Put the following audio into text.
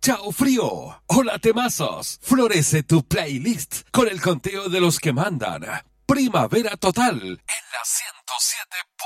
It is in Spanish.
Chao frío. Hola temazos. Florece tu playlist con el conteo de los que mandan. Primavera total en la 107.